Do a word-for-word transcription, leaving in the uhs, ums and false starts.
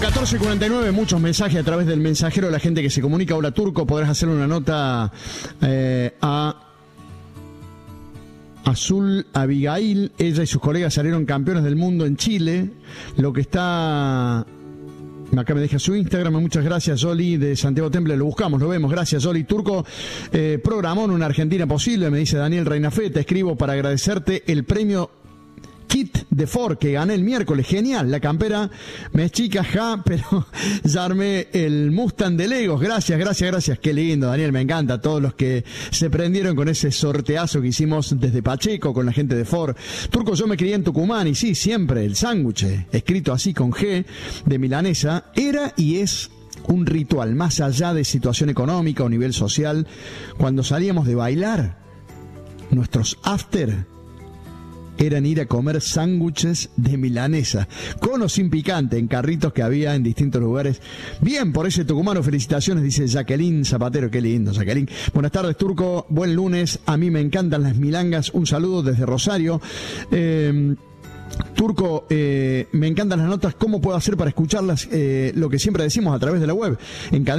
catorce cuarenta y nueve, muchos mensajes a través del mensajero de la gente que se comunica. Hola, Turco, podrás hacerle una nota eh, a Azul Abigail. Ella y sus colegas salieron campeones del mundo en Chile. Lo que está... Acá me deja su Instagram. Muchas gracias, Oli, de Santiago Temple. Lo buscamos, lo vemos. Gracias, Oli. Turco eh, programó en una Argentina posible, me dice Daniel Reinafé. Te escribo para agradecerte el premio Kit de Ford que gané el miércoles. Genial, la campera me es chica, ja, pero ya armé el Mustang de Legos. Gracias, gracias, gracias. Qué lindo, Daniel, me encanta. Todos los que se prendieron con ese sorteazo que hicimos desde Pacheco con la gente de Ford. Turco, yo me crié en Tucumán y sí, siempre el sándwich, escrito así con G, de milanesa, era y es un ritual, más allá de situación económica o nivel social. Cuando salíamos de bailar, nuestros after eran ir a comer sándwiches de milanesa, con o sin picante, en carritos que había en distintos lugares. Bien por ese tucumano, felicitaciones, dice Jacqueline Zapatero. Qué lindo, Jacqueline. Buenas tardes, Turco, buen lunes, a mí me encantan las milangas, un saludo desde Rosario. eh, Turco, eh, me encantan las notas, ¿cómo puedo hacer para escucharlas? Eh, lo que siempre decimos a través de la web, en cadena